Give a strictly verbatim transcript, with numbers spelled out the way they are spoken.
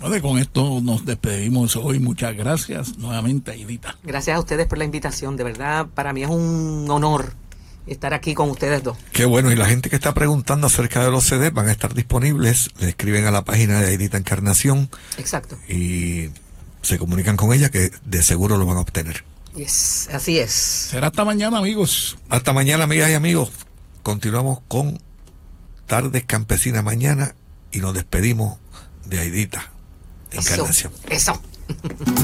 Pues con esto nos despedimos hoy. Muchas gracias nuevamente, Aidita. Gracias a ustedes por la invitación. De verdad, para mí es un honor estar aquí con ustedes dos. Qué bueno. Y la gente que está preguntando acerca de los C D van a estar disponibles. Le escriben a la página de Aidita Encarnación. Exacto. Y se comunican con ella, que de seguro lo van a obtener. Yes, así es. Será hasta mañana, amigos. Hasta mañana, amigas y amigos. Continuamos con Tardes Campesinas mañana y nos despedimos de Aidita Encarnación. Eso. Eso.